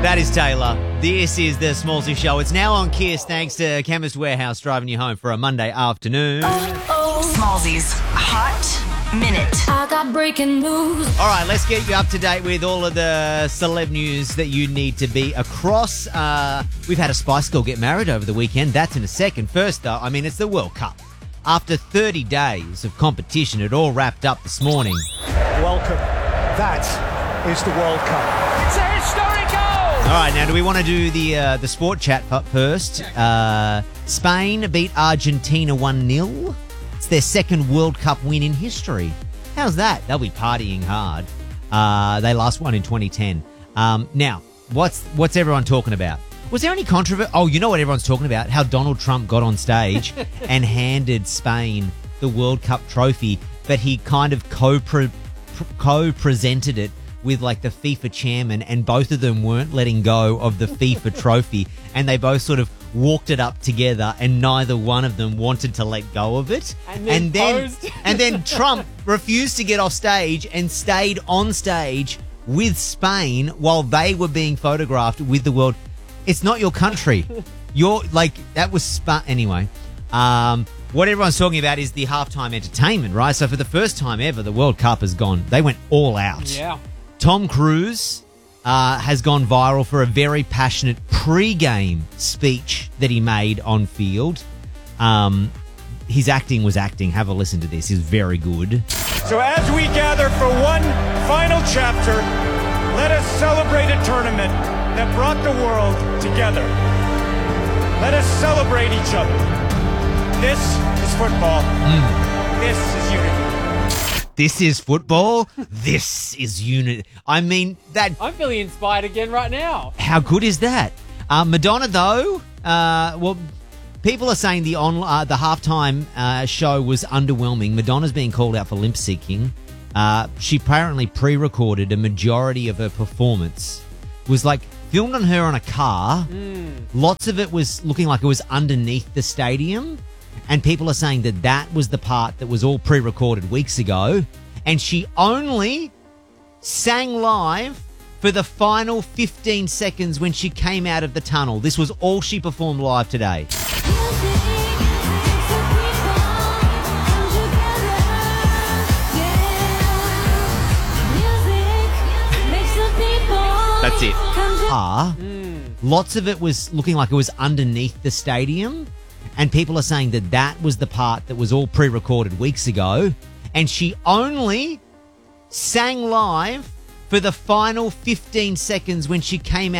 That is Taylor. This is the Smallsy Show. It's now on Kiss thanks to Chemist Warehouse driving you home for a Monday afternoon. Smallsy's Hot Minute. I got breaking news. All right, let's get you up to date with all of the celeb news that you need to be across. We've had a Spice Girl get married over the weekend. That's in a second. First, though, it's the World Cup. After 30 days of competition, it all wrapped up this morning. Welcome. That is the World Cup. It's a historic goal! All right, now do we want to do the sport chat first? Spain beat Argentina 1-0. It's their second World Cup win in history. How's that? They'll be partying hard. They last won in 2010. Now, what's everyone talking about? Was there any controversy? Oh, you know what everyone's talking about? How Donald Trump got on stage and handed Spain the World Cup trophy, but he kind of co-presented it with like the FIFA chairman, and both of them weren't letting go of the FIFA trophy, and they both sort of walked it up together, and neither one of them wanted to let go of it. And then Trump refused to get off stage and stayed on stage with Spain while they were being photographed with the world. It's not your country. You're like, that was anyway. What everyone's talking about is the halftime entertainment, right? So for the first time ever, the World Cup has gone. They went all out. Yeah. Tom Cruise has gone viral for a very passionate pre-game speech that he made on field. His acting was acting. Have a listen to this. He's very good. So as we gather for one final chapter, let us celebrate a tournament that brought the world together. Let us celebrate each other. This is football. This is unity. This is football. This is unity. I'm feeling inspired again right now. How good is that? Madonna, though, people are saying the halftime show was underwhelming. Madonna's being called out for lip syncing. She apparently pre-recorded a majority of her performance. Was like filmed on her on a car. Lots of it was looking like it was underneath the stadium. And people are saying that was the part that was all pre-recorded weeks ago. And she only sang live for the final 15 seconds when she came out of the tunnel. This was all she performed live today. That's it. Lots of it was looking like it was underneath the stadium. And people are saying that was the part that was all pre-recorded weeks ago. And she only sang live for the final 15 seconds when she came out.